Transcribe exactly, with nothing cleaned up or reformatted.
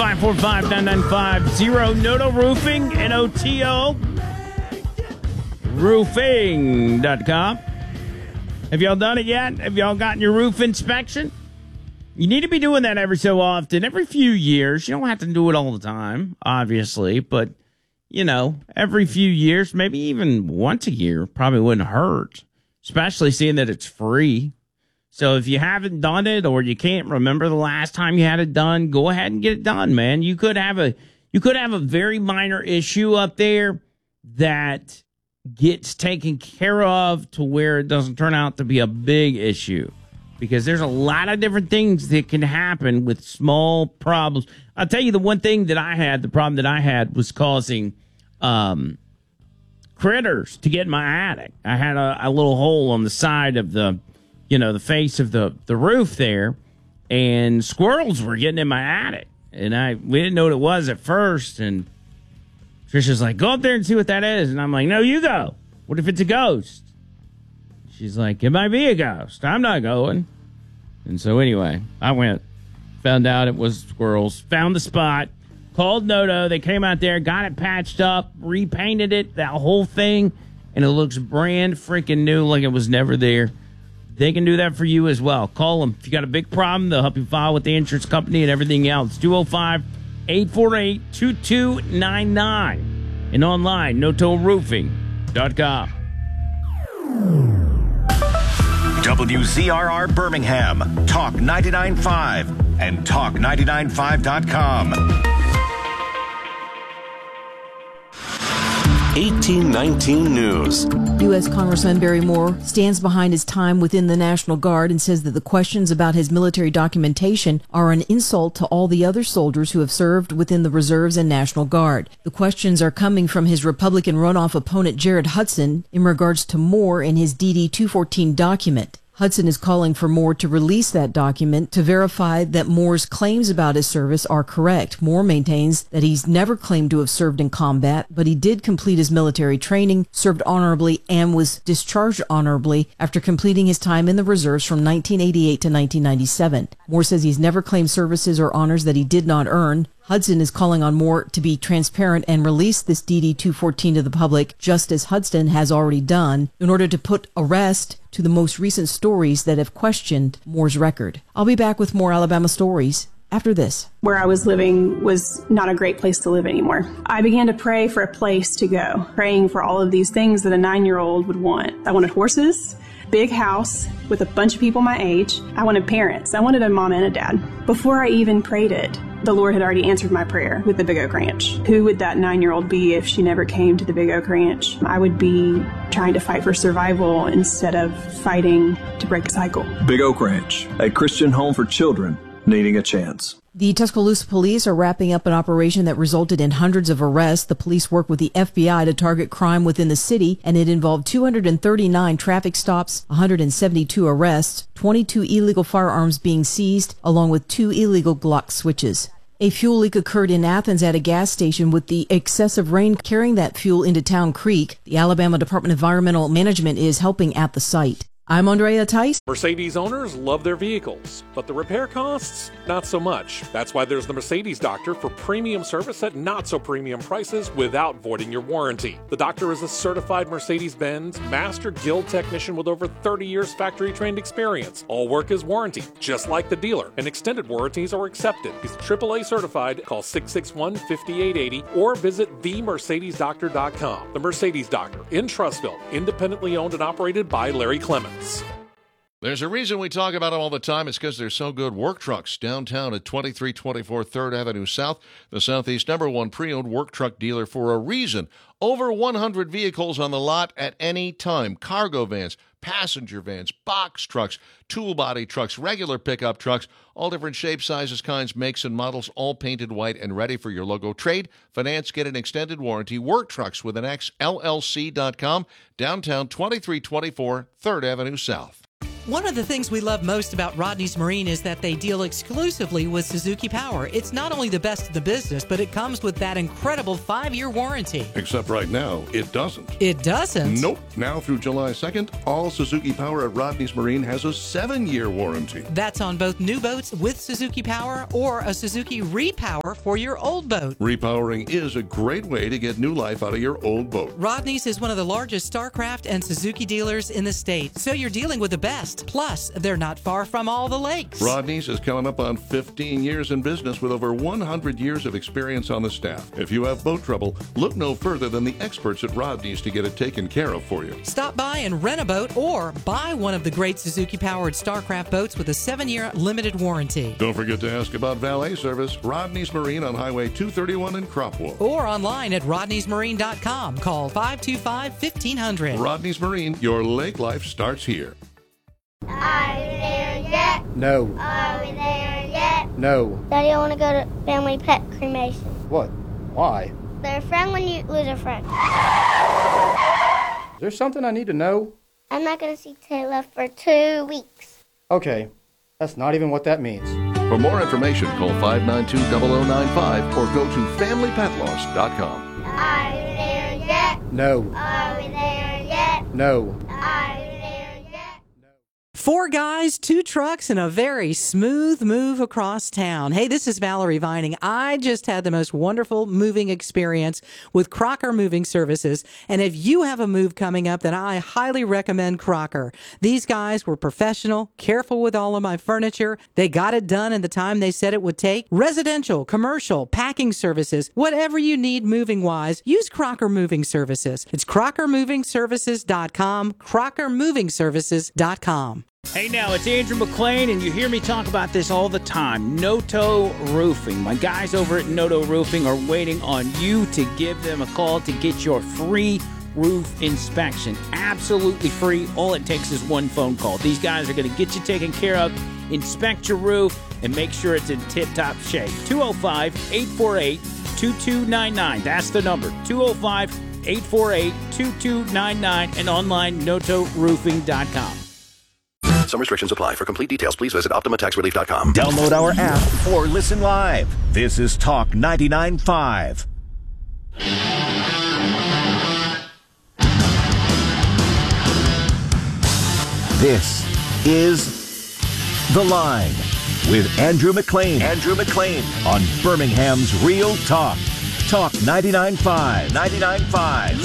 five four five, nine nine five zero. Noto Roofing, N O T O, roofing dot com. Have y'all done it yet? Have y'all gotten your roof inspection? You need to be doing that every so often, every few years. You don't have to do it all the time, obviously, but, you know, every few years, maybe even once a year, probably wouldn't hurt, especially seeing that it's free. So if you haven't done it or you can't remember the last time you had it done, go ahead and get it done, man. You could have a you could have a very minor issue up there that gets taken care of to where it doesn't turn out to be a big issue, because there's a lot of different things that can happen with small problems. I'll tell you the one thing that I had, the problem that I had was causing um, critters to get in my attic. I had a, a little hole on the side of the you know, the face of the, the roof there, and squirrels were getting in my attic. And I we didn't know what it was at first, and Trisha's like, go up there and see what that is. And I'm like, no, you go. What if it's a ghost? She's like, it might be a ghost. I'm not going. And so anyway, I went, found out it was squirrels, found the spot, called Noto. They came out there, got it patched up, repainted it, that whole thing, and it looks brand freaking new, like it was never there. They can do that for you as well. Call them. If you got a big problem, they'll help you file with the insurance company and everything else. two oh five, eight four eight, two two nine nine. And online, noto roofing dot com. W Z R R Birmingham, Talk ninety-nine point five, and talk ninety-nine five dot com. eighteen nineteen News. U S. Congressman Barry Moore stands behind his time within the National Guard and says that the questions about his military documentation are an insult to all the other soldiers who have served within the Reserves and National Guard. The questions are coming from his Republican runoff opponent Jared Hudson in regards to Moore and his D D two fourteen document. Hudson is calling for Moore to release that document to verify that Moore's claims about his service are correct. Moore maintains that he's never claimed to have served in combat, but he did complete his military training, served honorably, and was discharged honorably after completing his time in the reserves from nineteen eighty-eight to nineteen ninety-seven. Moore says he's never claimed services or honors that he did not earn. Hudson is calling on Moore to be transparent and release this D D two fourteen to the public, just as Hudson has already done, in order to put a rest to the most recent stories that have questioned Moore's record. I'll be back with more Alabama stories after this. Where I was living was not a great place to live anymore. I began to pray for a place to go, praying for all of these things that a nine-year-old would want. I wanted horses, big house with a bunch of people my age. I wanted parents. I wanted a mom and a dad. Before I even prayed it, the Lord had already answered my prayer with the Big Oak Ranch. Who would that nine-year-old be if she never came to the Big Oak Ranch? I would be trying to fight for survival instead of fighting to break a cycle. Big Oak Ranch, a Christian home for children needing a chance. The Tuscaloosa police are wrapping up an operation that resulted in hundreds of arrests. The police work with the F B I to target crime within the city, and it involved two hundred thirty-nine traffic stops, one hundred seventy-two arrests, twenty-two illegal firearms being seized, along with two illegal Glock switches. A fuel leak occurred in Athens at a gas station, with the excessive rain carrying that fuel into Town Creek. The Alabama Department of Environmental Management is helping at the site. I'm Andrea Tice. Mercedes owners love their vehicles, but the repair costs, not so much. That's why there's the Mercedes Doctor for premium service at not so premium prices without voiding your warranty. The Doctor is a certified Mercedes-Benz Master Guild technician with over thirty years factory trained experience. All work is warranty, just like the dealer, and extended warranties are accepted. He's triple A certified. Call six six one, five eight eight zero or visit the mercedes doctor dot com. The Mercedes Doctor in Trussville, independently owned and operated by Larry Clements. There's a reason we talk about them all the time. It's because they're so good. Work Trucks, downtown at twenty-three twenty-four third Avenue South, the Southeast number one pre-owned work truck dealer for a reason. Over one hundred vehicles on the lot at any time. Cargo vans, passenger vans, box trucks, tool body trucks, regular pickup trucks, all different shapes, sizes, kinds, makes, and models, all painted white and ready for your logo. Trade, finance, get an extended warranty. Work Trucks with an X, L L C dot com, downtown twenty-three twenty-four third Avenue South. One of the things we love most about Rodney's Marine is that they deal exclusively with Suzuki Power. It's not only the best in the business, but it comes with that incredible five-year warranty. Except right now, it doesn't. It doesn't? Nope. Now through July second, all Suzuki Power at Rodney's Marine has a seven-year warranty. That's on both new boats with Suzuki Power or a Suzuki Repower for your old boat. Repowering is a great way to get new life out of your old boat. Rodney's is one of the largest StarCraft and Suzuki dealers in the state, so you're dealing with the best. Plus, they're not far from all the lakes. Rodney's is coming up on fifteen years in business with over one hundred years of experience on the staff. If you have boat trouble, look no further than the experts at Rodney's to get it taken care of for you. Stop by and rent a boat or buy one of the great Suzuki-powered StarCraft boats with a seven-year limited warranty. Don't forget to ask about valet service. Rodney's Marine on Highway two thirty-one in Cropwell. Or online at rodneys marine dot com. Call five two five, fifteen hundred. Rodney's Marine, your lake life starts here. Are we there yet? No. Are we there yet? No. Daddy, I want to go to family pet cremation. What? Why? They're a friend when you lose a friend. Is there something I need to know? I'm not going to see Taylor for two weeks. Okay. That's not even what that means. For more information, call five nine two, zero zero nine five or go to family pet loss dot com. Are we there yet? No. Are we there yet? No. Are we there yet? Four guys, two trucks, and a very smooth move across town. Hey, this is Valerie Vining. I just had the most wonderful moving experience with Crocker Moving Services. And if you have a move coming up, then I highly recommend Crocker. These guys were professional, careful with all of my furniture. They got it done in the time they said it would take. Residential, commercial, packing services, whatever you need moving-wise, use Crocker Moving Services. It's crocker moving services dot com, crocker moving services dot com. Hey now, it's Andrew McLean, and you hear me talk about this all the time. Noto Roofing. My guys over at Noto Roofing are waiting on you to give them a call to get your free roof inspection. Absolutely free. All it takes is one phone call. These guys are going to get you taken care of, inspect your roof, and make sure it's in tip-top shape. two oh five, eight four eight, two two nine nine. That's the number. two oh five, eight four eight, two two nine nine and online noto roofing dot com. Some restrictions apply. For complete details, please visit optima tax relief dot com. Download our app or listen live. This is Talk ninety-nine point five. This is The Line with Andrew McLean. Andrew McLean on Birmingham's Real Talk. Talk ninety-nine point five. ninety-nine point five.